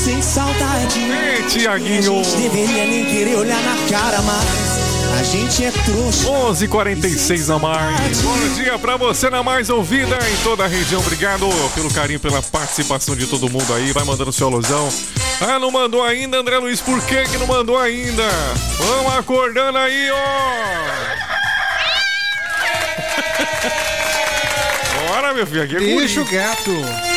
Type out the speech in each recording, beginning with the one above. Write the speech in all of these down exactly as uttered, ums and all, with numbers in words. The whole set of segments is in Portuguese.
sem saudade. Ei, Tiaguinho. A gente deveria nem querer olhar na cara, mas a gente é trouxa. onze e quarenta e seis na Mais. Bom dia pra você na Mais Ouvida em toda a região. Obrigado pelo carinho, pela participação de todo mundo aí. Vai mandando seu alusão. Ah, não mandou ainda, André Luiz? Por que que não mandou ainda? Vamos acordando aí, ó. Bora, meu filho. Aqui é Deixa o gato.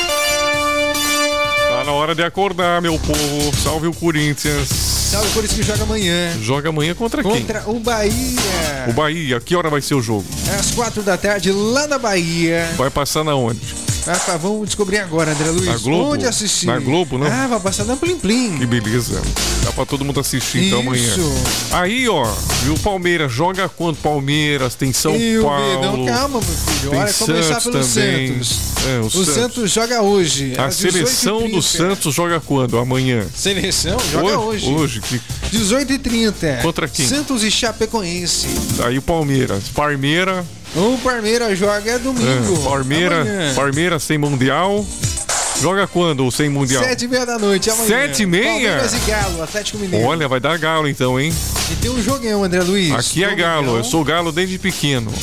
Tá na hora de acordar, meu povo. Salve o Corinthians. Salve o Corinthians que joga amanhã. Joga amanhã contra, contra quem? Contra o Bahia. O Bahia. Que hora vai ser o jogo? Às quatro da tarde, lá na Bahia. Vai passar na onde? Ah, tá, vamos descobrir agora, André Luiz. Na Globo? Onde assistir? Na Globo, não? Ah, vai passar na Plim Plim. Que beleza. Dá pra todo mundo assistir Isso. então amanhã. Aí, ó, viu o Palmeiras? Joga quanto Palmeiras? Tem São Eu Paulo. Não, calma, meu filho. Tem Olha, começar pelo também. Santos. É, o o Santos. Santos joga hoje. A seleção do Santos joga quando? Amanhã. Seleção joga hoje. Hoje. hoje que... dezoito e trinta. Contra quem? Santos e Chapecoense. Aí o Palmeiras. Parmeira. O Palmeiras joga domingo. É, Palmeira, Palmeira sem Mundial. Joga quando sem Mundial? Sete e meia da noite, amanhã. Sete e meia? Palmeiras e Galo, Atlético Mineiro. Olha, vai dar Galo então, hein? E tem um jogão, André Luiz. Aqui é Galo, eu sou Galo desde pequeno.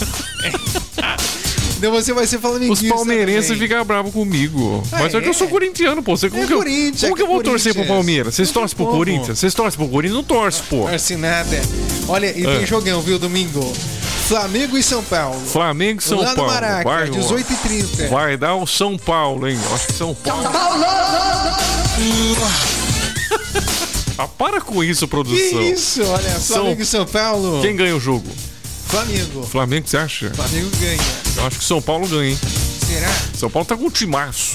Então você vai ser flamenguista. Os palmeirenses ficam bravos comigo. Ah, Mas é que eu sou corintiano, pô. Você, como é que eu, Corinthians, como é que eu vou torcer pro Corinthians. Palmeiras? Vocês torcem pro como. Corinthians? Vocês torcem pro Corinthians? Não torce, pô. Torce nada. Olha, e É. tem jogão, viu, domingo? Flamengo e São Paulo. Flamengo e São Lá no Paulo. Maraca, vai, dezoito e trinta. Vai dar o São Paulo, hein? Eu acho que São Paulo. Ah, para com isso, produção. Que isso? Olha, Flamengo São- e São Paulo. Quem ganha o jogo? Flamengo. Flamengo, você acha? Flamengo ganha. Eu acho que São Paulo ganha, hein? Será? São Paulo tá com um timaço.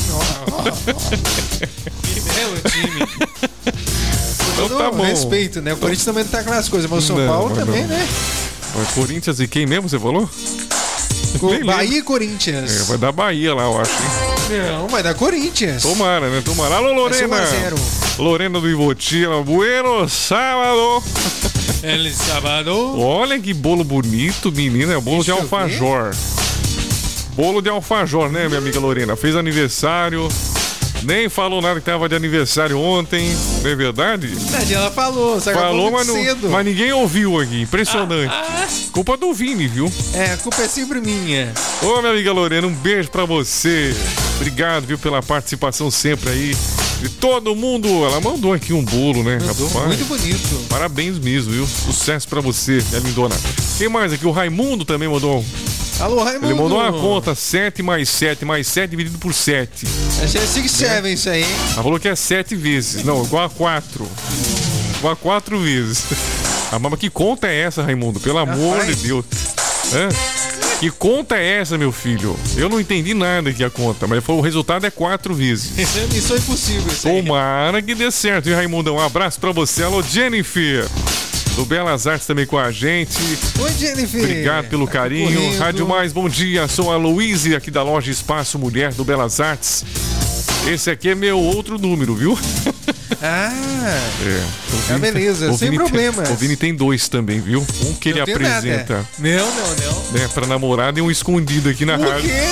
Que belo time. Então Todo tá bom. respeito, né? O Corinthians também não tá aquelas coisas, mas o São Não, Paulo mas também, não. né? Vai Corinthians e quem mesmo, você falou? Co- Nem Bahia lembro. e Corinthians. É, vai dar Bahia lá, eu acho, hein? Não, vai dar Corinthians. Tomara, né? Tomara. Alô, Vai ser Lorena. um a zero. Lorena do Ivotila. Bueno sábado. El sábado. Olha que bolo bonito, menina. É bolo Deixa de eu alfajor. Bolo de alfajor, né, minha amiga Lorena? Fez aniversário. Nem falou nada que tava de aniversário ontem. Não é verdade? Verdade, ela falou, só que ela Falou, mas, muito não, cedo. mas ninguém ouviu aqui. Impressionante. Culpa do Vini, viu? É, a culpa é sempre minha. Ô, minha amiga Lorena, um beijo pra você. Obrigado, viu, pela participação sempre aí. De todo mundo. Ela mandou aqui um bolo, né? Mandou, Rapaz, muito bonito. parabéns mesmo, viu? Sucesso pra você, minha lindona. Quem mais aqui? O Raimundo também mandou. Alô, Raimundo. Ele mandou uma conta: sete mais sete mais sete dividido por sete. Esse é Six Seven isso aí, hein? Ela falou que é sete vezes. Não, igual a quatro. Igual a quatro vezes. Ah, mas que conta é essa, Raimundo? Pelo amor Rapaz. de Deus. Hã? Que conta é essa, meu filho? Eu não entendi nada aqui a conta, mas foi, o resultado é quatro vezes. Isso é missão impossível isso aí. Tomara que dê certo, hein, Raimundão? Um abraço pra você. Alô, Jennifer. Do Belas Artes também com a gente. Oi, Jennifer. Obrigado pelo Tá carinho. correndo. Rádio Mais, bom dia. Sou a Luíse aqui da loja Espaço Mulher do Belas Artes. Esse aqui é meu outro número, viu? Ah, É. O Ah, Vini- beleza, o sem Vini tem- problemas. O Vini tem dois também, viu? Um que ele não tem apresenta, nada. Não, não, não. né, pra namorada e um escondido aqui na O rádio. quê?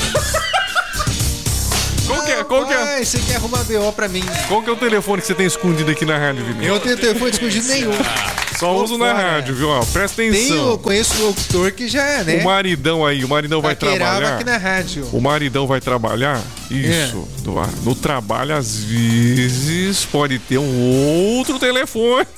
Qual que é? Qual que é? Rapaz, você quer arrumar B O pra mim? Qual que é o telefone que você tem escondido aqui na rádio, Vini? Eu não tenho telefone escondido nenhum. Só Tô uso na fora. rádio, viu? Ó, presta Tem, atenção. eu conheço um locutor que já, né? O maridão aí, o maridão vai paquerava trabalhar. aqui na rádio. O maridão vai trabalhar? Isso. É. No, no trabalho, às vezes, pode ter um outro telefone.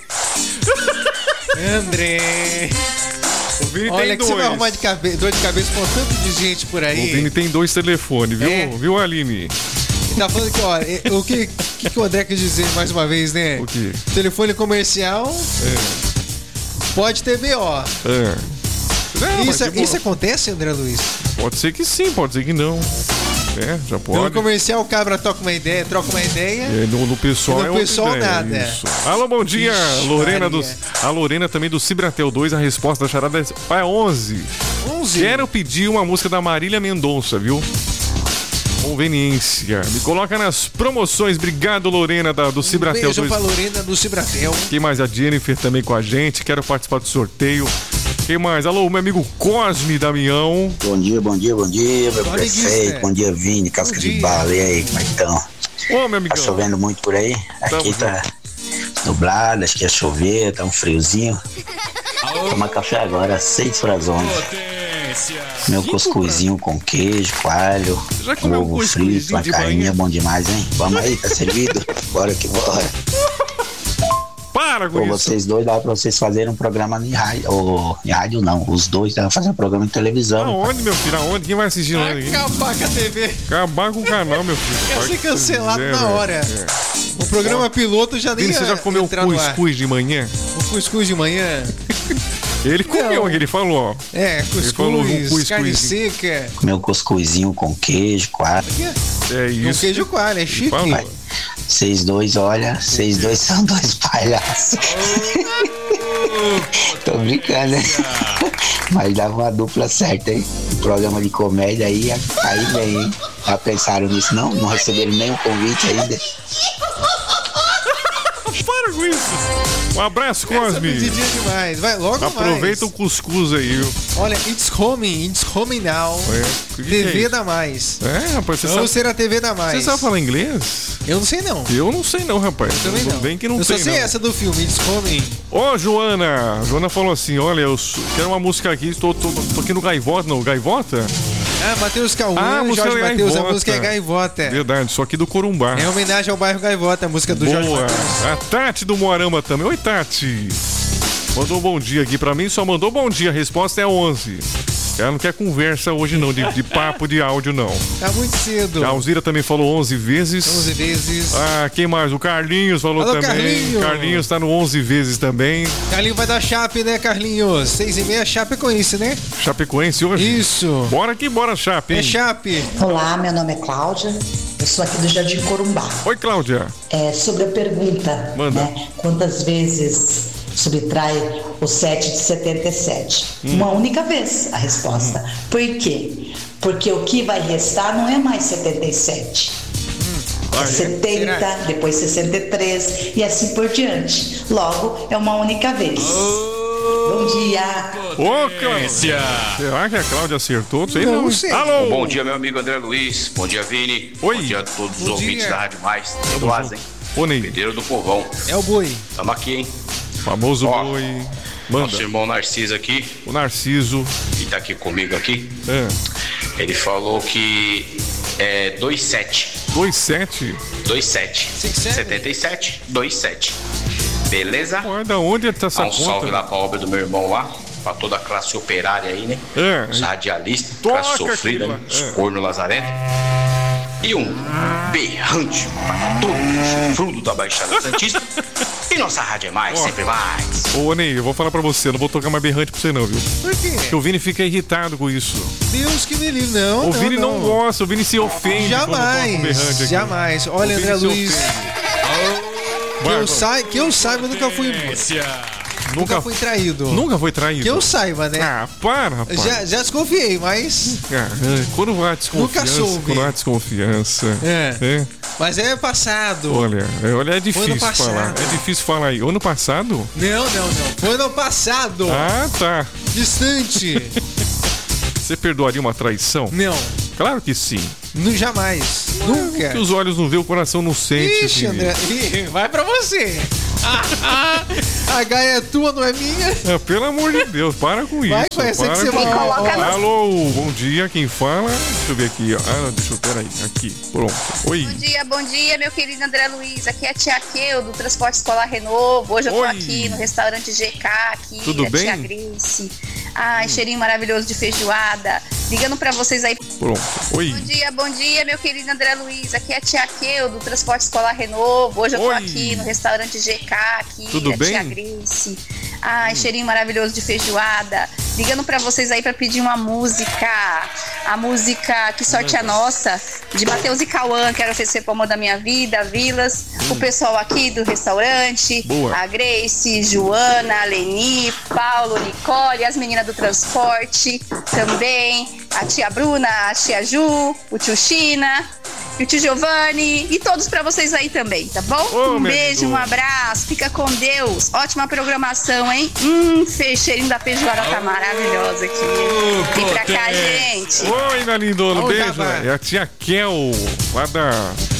André. O Vini Olha tem que você vai dois. arrumar de cabe- dor de cabeça com tanto de gente por O aí. Vini tem dois telefones, viu? É. Viu, Aline? Ele tá falando que, ó, é- o que, que, que o André quis dizer mais uma vez, né? O quê? Telefone comercial pode ter B O. É. Não, mas Isso, de boa. isso acontece, André Luiz? Pode ser que sim, pode ser que não. É, já No pode. comercial, o cabra toca uma ideia, troca uma ideia. É, no, no pessoal E no é outra pessoal ideia, nada. Isso. Alô, bom dia, Ixi, Lorena Maria. dos, a Lorena também do Cibratel dois, a resposta da charada é onze. onze. Quero pedir uma música da Marília Mendonça, viu? Conveniência. Me coloca nas promoções. Obrigado, Lorena da, do Um Cibratel beijo dois. pra Lorena do Cibratel. Quem mais? A Jennifer também com a gente. Quero participar do sorteio. Quem mais? Alô, meu amigo Cosme Damião. Bom dia, bom dia, bom dia, meu Bom prefeito. amiguista. Bom dia, Vini, casca Bom de dia. bala. E aí, como é que estão? Ô, meu amigão. Tá chovendo muito por aí? Aqui tá nublado, acho que ia chover, tá um friozinho. Vou tomar café agora, seis para as onze. Meu cuscuzinho com queijo, coalho, ovo frito, uma carninha, bom demais, hein? Vamos aí, tá servido? Bora que bora. Para com isso. Vocês dois dá pra vocês fazerem um programa em rádio, ou em rádio não, os dois dá pra fazer um programa em televisão. Aonde, meu filho? Aonde? Quem vai assistir lá? Acabar com a T V. Acabar com o canal, meu filho. Ia ser cancelado quiser, na hora. É. O programa Ó, piloto já nem Você já comeu um cuscuz de manhã? O cuscuz de manhã? Ele comeu, não. Ele falou, ó. É, cuscuz, ele falou, cuscuz carne seca. Comeu cuscuzinho com queijo, coalho. É isso. Com queijo coalho, é chique. Vocês dois, olha, vocês dois são dois palhaços. Tô brincando, né? Mas dava uma dupla certa, hein? Um programa de comédia aí, aí vem, hein? Já pensaram nisso, não? Não receberam nem um convite ainda. Para com isso. Um abraço, Cosme. Essa é demais. Vai logo Aproveita mais. Aproveita o cuscuz aí, viu? Olha, it's coming, it's coming now. É. Que T V é da Mais. É, rapaz, você Vamos sabe... ser a T V da Mais. Você sabe falar inglês? Eu não sei não. Eu não sei não, rapaz. Eu também não. Bem que não eu sei, só sei não. essa do filme, It's Coming. Ô, oh, Joana. Joana falou assim, olha, eu quero uma música aqui, tô, tô, tô aqui no Gaivota, não, Gaivota? Ah, Matheus Cauã, ah, Jorge é Matheus, a música é Gaivota. Verdade, só aqui do Corumbá. É homenagem ao bairro Gaivota, a música do Boa. Jorge Matheus. A Tati do Moarama também. Oi, Tati. Mandou um bom dia aqui pra mim, só mandou bom dia, a resposta é onze. Ela não quer conversa hoje não, de, de papo, de áudio não. Tá muito cedo. A Alzira também falou onze vezes. onze vezes. Ah, quem mais? O Carlinhos falou Alô, também. Carlinhos. Carlinhos tá no onze vezes também. Carlinhos vai dar Chape, né, Carlinhos? Seis e meia, Chapecoense, né? Chapecoense hoje? Isso. Bora que bora, Chape. Hein? É Chape. Olá, meu nome é Cláudia. Eu sou aqui do Jardim Corumbá. Oi, Cláudia. É, sobre a pergunta, Manda. Né, quantas vezes subtrai o sete de setenta e sete? Hum. Uma única vez a resposta. Hum. Por quê? Porque o que vai restar não é mais setenta e sete. Hum. É setenta, é. Depois sessenta e três e assim por diante. Logo, é uma única vez. Oh. Bom dia. Ô, Cláudia. Será que a Cláudia acertou? Sei não, não sei. Alô. Bom dia, meu amigo André Luiz. Bom dia, Vini. Oi. Bom dia a todos Bom os ouvintes dia. da Rádio Mais. Eduardo, hein? Ô, Ney. Pedreiro do Povão. É o boi. Tamo aqui, hein? Famoso Ó, boi. Manda. Nosso irmão Narciso aqui. O Narciso. Que tá aqui comigo aqui. É. Ele falou que é dois sete. dois sete? dois sete. setenta e sete, dois sete. Beleza? Ué, da onde tá essa Dá um conta? salve lá pra obra do meu irmão lá. Pra toda a classe operária aí, né? É. Os radialistas, Toca classe sofrida, aquilo, né? Os é. corno lazarento. E um berrante para todo o chufrudo da Baixada Santista. E nossa rádio é mais, Ó. sempre mais. Ô, Ney, eu vou falar pra você, eu não vou tocar mais berrante pra você não, viu? Por quê? Porque o Vini fica irritado com isso. Deus que me livre, não. O não, Vini não, não gosta, o Vini se ofende. quando toca um berrante Jamais, aqui. jamais. O Olha, Vini André se Luiz. ofende. Que Vai, eu, vai. sa... que eu saiba, eu nunca fui. Nunca, nunca fui traído. Nunca foi traído? Que eu saiba, né? Ah, para, rapaz. Já, já desconfiei, mas. Ah, quando há desconfiança. Nunca soube. Quando há desconfiança. É. é. Mas é passado. Olha, é, olha, é Foi ano difícil passado. falar. É difícil falar aí. Ano passado? Não, não, não. Foi ano passado. Ah, tá. Distante. Você perdoaria uma traição? Não. Claro que sim. Não, jamais. Nunca. Que os olhos não vê, o coração não sente. Ixi, Vini. André. Ih, vai pra você. A gaia é tua, não é minha? Ah, pelo amor de Deus, para com Vai isso. com essa para que você com... vai- Coloca Alô, Alô, bom dia, quem fala? Deixa eu ver aqui. ó. Ah, deixa eu, peraí, aqui, pronto. Oi. Bom dia, bom dia, meu querido André Luiz. Aqui é a tia Keu, do Transporte Escolar Renovo. Hoje eu tô Oi. aqui no restaurante G K, aqui, Tudo a bem? tia Grace. Ai, cheirinho maravilhoso de feijoada. Ligando pra vocês aí. Pronto. Oi. Bom dia, bom dia, meu querido André Luiz. Aqui é a tia Keu, do Transporte Escolar Renovo. Hoje eu tô Oi. aqui no restaurante G K, aqui, Tudo a bem? tia Grace. Ai, cheirinho maravilhoso de feijoada. Ligando pra vocês aí pra pedir uma música. A música Que Sorte é Nossa, de Matheus e Cauã. Quero oferecer pro amor da minha vida, Vilas. O pessoal aqui do restaurante. Boa. A Grace, Joana, a Leni, Paulo, Nicole, as meninas do transporte também. A tia Bruna, a tia Ju, o tio China, e o tio Giovanni. E todos pra vocês aí também, tá bom? Ô, um meu beijo, Deus. um abraço. Fica com Deus. Ótima programação, hein? Hum, fecheirinho da feijoada tá maravilhosa aqui. Vem pra cá, gente. Oi, meu lindona, Ô, beijo. Jabá. É a tia Kel, lá da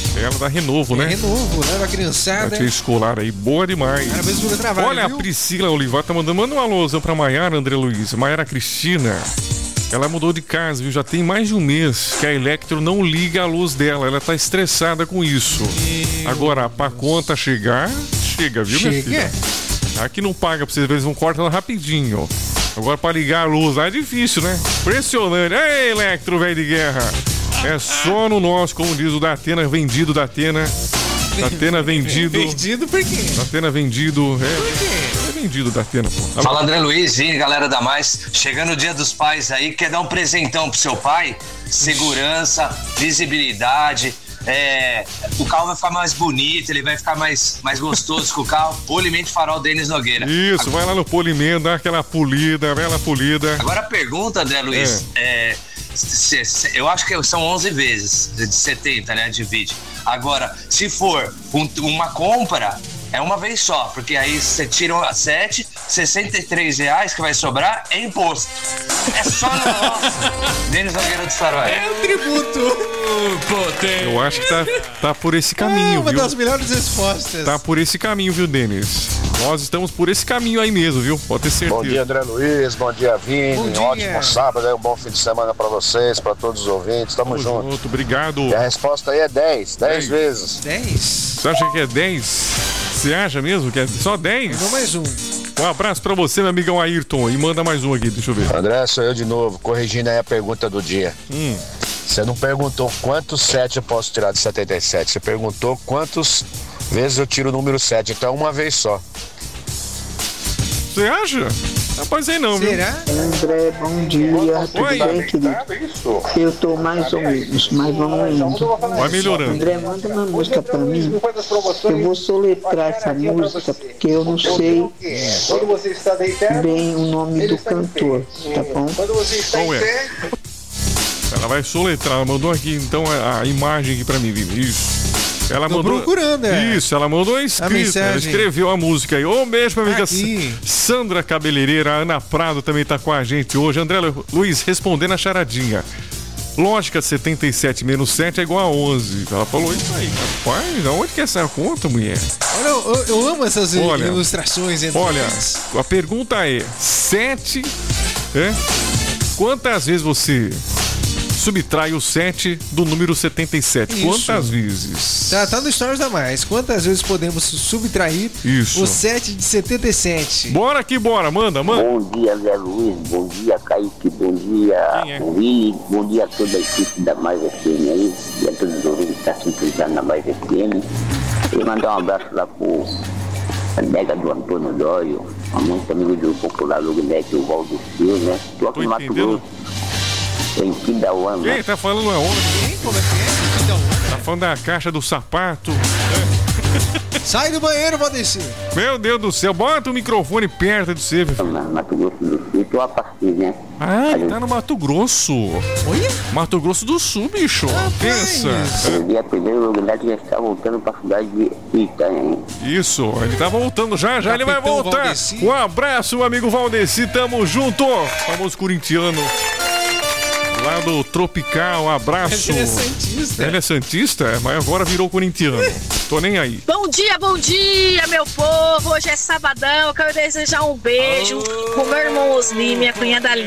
Ela da Renovo, né? É Renovo, leva a criançada. A tia escolar aí, boa demais. Parabéns pelo trabalho, Olha, viu? A Priscila Olivar tá mandando, manda um alôzão pra Maiara, André Luiz. Maiara Cristina. Ela mudou de casa, viu? Já tem mais de um mês que a Electro não liga a luz dela. Ela tá estressada com isso. Meu Agora, pra conta chegar, chega, viu, chega. minha filha? Aqui não paga pra vocês, eles vão cortar ela rapidinho. Agora, pra ligar a luz lá é difícil, né? Impressionante. Ei, Electro, velho de guerra. É só no nosso, como diz o Datena, vendido Datena. Datena vendido. Vendido por quê? Datena vendido. É, por quê? É vendido Datena, pô. Fala, André Luiz, Vini, galera da Mais. Chegando o dia dos pais aí, quer dar um presentão pro seu pai? Segurança, visibilidade. É, o carro vai ficar mais bonito, ele vai ficar mais, mais gostoso com o carro. Polimento Farol Denis Nogueira. Isso, Agora, vai lá no polimento, dá aquela polida, bela polida. Agora a pergunta, André Luiz, é. É, se, se, eu acho que são onze vezes de setenta, né? Divide. Agora, se for um, uma compra, é uma vez só, porque aí você tira a sete, sessenta e três reais que vai sobrar é imposto. É só no nosso. Denis Nogueira do Sarói. É um tributo. Eu acho que tá, tá por esse caminho, é uma viu? das melhores respostas. Tá por esse caminho, viu, Denis? Nós estamos por esse caminho aí mesmo, viu? Pode ter certeza. Bom dia, André Luiz. Bom dia, Vini. Bom dia. Ótimo sábado, aí, um bom fim de semana pra vocês, pra todos os ouvintes. Tamo, Tamo junto. junto. Obrigado. E a resposta aí é dez. dez vezes. dez? Você acha que é dez? Você acha mesmo que é só dez? Não, mais um. Um abraço pra você, meu amigão Ayrton. E manda mais um aqui, deixa eu ver. André, sou eu de novo, corrigindo aí a pergunta do dia. Hum. Você não perguntou quantos sete eu posso tirar de setenta e sete. Você perguntou quantas vezes eu tiro o número sete. Então é uma vez só. Você acha? Rapaz, aí não, viu? Será? André, bom dia. Tudo Oi. bem, querido? Eu tô mais ou menos, mas vamos indo. Vai melhorando. André, manda uma música pra mim. Eu vou soletrar essa música porque eu não sei bem o nome do cantor, tá bom? Qual é? Ela vai soletrar, ela mandou aqui então a, a imagem aqui pra mim, Vini. Isso. Ela Tô mandou. procurando, é. Isso, ela mandou escrito. Ela escreveu a música aí. Ô, um beijo pra amiga Aqui. Sandra Cabeleireira. A Ana Prado também tá com a gente hoje. André Lu- Luiz, respondendo a charadinha. Lógica, setenta e sete menos sete é igual a onze. Ela falou isso aí. Rapaz, aonde que é essa conta, mulher? Olha, eu, eu, eu amo essas Olha, ilustrações. Entre Olha, eles. a pergunta é: sete. É? Quantas vezes você subtrai o sete do número setenta e sete? Isso. Quantas vezes? Tá, tá no Stories da Mais. Quantas vezes podemos subtrair Isso. o sete de setenta e sete? Bora que bora, manda, manda. Bom dia, Zé Luiz. Bom dia, Kaique. Bom dia, Quem é? Rui. Bom dia a toda a equipe da Mais F M aí. E a todos os ouvintes que estão sintonizando na Mais F M. E mandar um abraço lá pro Nega do Antônio Dório, muito amigo do popular Lugnete, o Valdecir, né? Tô aqui Tô no Mato entendendo. Grosso. Em Quindauana. Quem tá falando é onde? Quem? Como é que é? Então, Tá falando da caixa do sapato. sai do banheiro, Valdecir. Meu Deus do céu, bota o microfone perto de você. Meu. Na Mato Grosso do Sul, tô a partir, né? Ah, ele tá no Mato Grosso. Olha. Mato Grosso do Sul, bicho. Pensa. No dia primeiro, o Lugnete já está voltando pra cidade de Itanhaém. Isso, ele tá voltando já, já ele vai Capitão voltar. Valdeci. Um abraço, meu amigo Valdeci, tamo junto. Famoso corintiano. Lá do Tropical, um abraço. Ele é santista. Ele é santista, é, mas agora virou corintiano. Tô nem aí. Bom dia, bom dia, meu povo. Hoje é sabadão. Eu quero desejar um beijo pro meu irmão Osni, minha cunhada